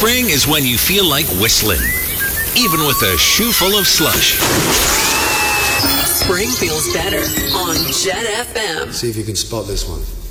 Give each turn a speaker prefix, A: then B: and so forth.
A: Spring is when you feel like whistling, even with a shoe full of slush.
B: Spring feels better on Jet FM.
C: See if you can spot this one.